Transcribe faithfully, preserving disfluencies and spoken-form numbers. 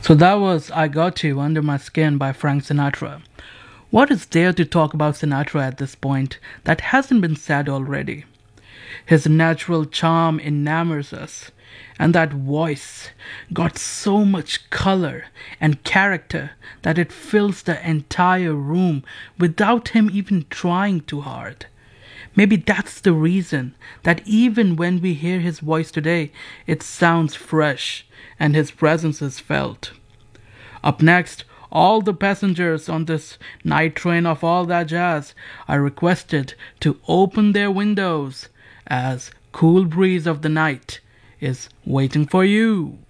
So that was I Got You Under My Skin by Frank Sinatra. What is there to talk about Sinatra at this point that hasn't been said already? His natural charm enamors us, and that voice got so much color and character that it fills the entire room without him even trying too hard. Maybe that's the reason that even when we hear his voice today, it sounds fresh and his presence is felt. Up next, all the passengers on this night train of all that jazz are requested to open their windows as Cool Breeze of the Night is waiting for you.